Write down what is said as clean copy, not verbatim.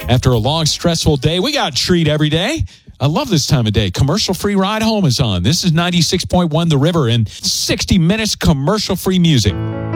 After a long, stressful day, we got a treat every day. I love this time of day. Commercial-free ride home is on. This is 96.1 The River and 60 minutes commercial-free music.